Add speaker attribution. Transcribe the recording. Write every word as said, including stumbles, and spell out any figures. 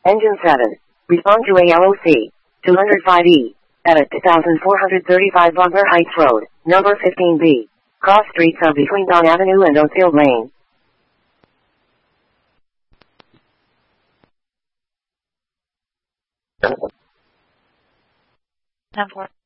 Speaker 1: Engine seven. Respond to A L O C. two oh five E. At a two thousand four hundred thirty-five Butler Heights Road, number fifteen B. Cross streets are between Don Avenue and Oakfield Lane.
Speaker 2: ten four.